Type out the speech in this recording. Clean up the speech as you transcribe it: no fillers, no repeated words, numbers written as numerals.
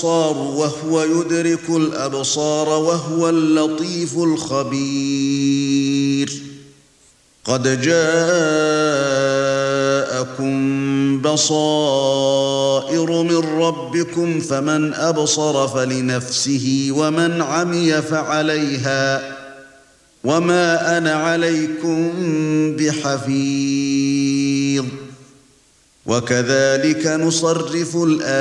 الأبصار وهو يدرك الأبصار وهو اللطيف الخبير قد جاءكم بصائر من ربكم فمن أبصر فلنفسه ومن عمي فعليها وما أنا عليكم بحفيظ وكذلك نصرف الآيات